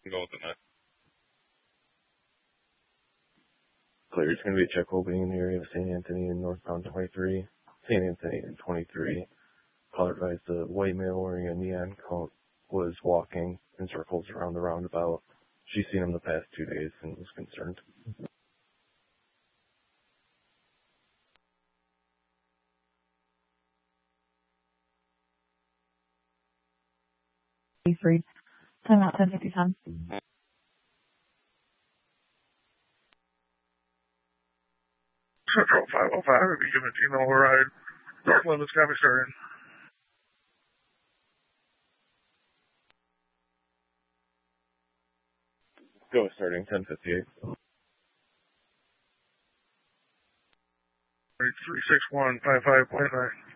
Go with the net. Clear. It's going to be a check opening in the area of St. Anthony and northbound 23. St. Anthony and 23. Caller advised the white male wearing a neon coat was walking in circles around the roundabout. She's seen him the past 2 days and was concerned. Free. Time out 10:50. Central 505, if you give a Gmail ride. North Limits traffic starting. Go starting 10:58. 36155.9.